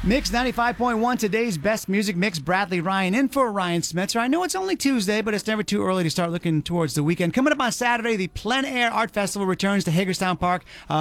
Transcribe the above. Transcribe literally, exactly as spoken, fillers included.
Mix ninety-five point one, today's best music mix. Bradley Ryan in for Ryan Smetzer. I know it's only Tuesday, but it's never too early to start looking towards the weekend. Coming up on Saturday, the Plein Air Art Festival returns to Hagerstown Park. Uh,